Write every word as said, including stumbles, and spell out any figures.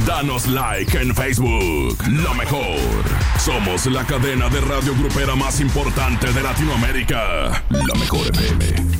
Danos like en Facebook. Lo mejor. Somos la cadena de radio grupera más importante de Latinoamérica. La Mejor F M.